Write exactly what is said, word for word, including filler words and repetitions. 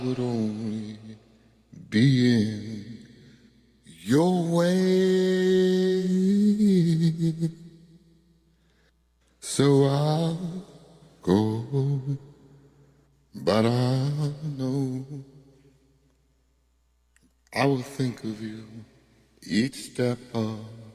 would only be in your way. So I'll go, but I know I will think of you each step of